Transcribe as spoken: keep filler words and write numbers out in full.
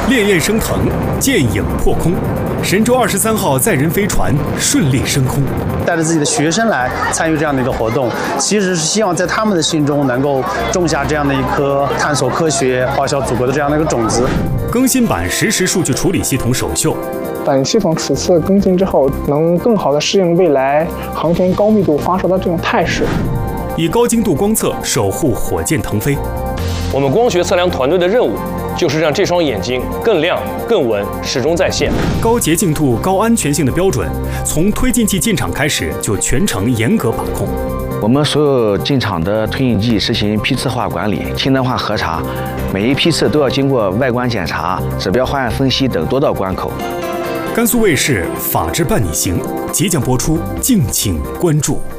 烈焰升腾，剑影破空。神舟二十三号载人飞船顺利升空， 带着自己的学生来参与这样的一个活动，其实是希望在他们的心中能够种下这样的一颗探索科学、报效祖国的这样的一个种子。 更新版实时数据处理系统首秀， 本系统此次更新之后，能更好地适应未来航天高密度发射的这种态势。 以高精度光测守护火箭腾飞。 我们光学测量团队的任务就是让这双眼睛更亮、更稳，始终在线。 高洁净度、高安全性的标准，从推进器进场开始就全程严格把控。 我们所有进场的推进剂实行批次化管理、清单化核查，每一批次都要经过外观检查、指标化验分析等多道关口。 甘肃卫视《法治伴你行》即将播出，敬请关注。